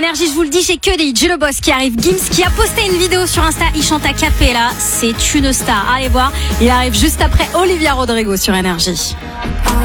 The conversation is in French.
Énergie, je vous le dis, j'ai que des hits. J'ai le boss qui arrive. Gims qui a posté une vidéo sur Insta. Il chante a cappella. C'est une star. Allez voir. Il arrive juste après Olivia Rodrigo sur Énergie.